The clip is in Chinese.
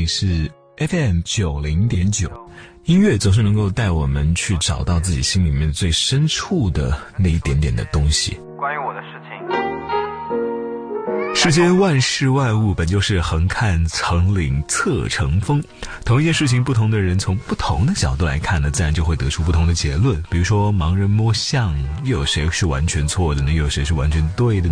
是 FM90.9，音乐总是能够带我们去找到自己心里面最深处的那一点点的东西。 关于我的事情， 世间万事万物本就是横看成岭侧成峰，同一件事情，不同的人从不同的角度来看呢，自然就会得出不同的结论。比如说盲人摸象，又有谁是完全错的呢？又有谁是完全对的呢？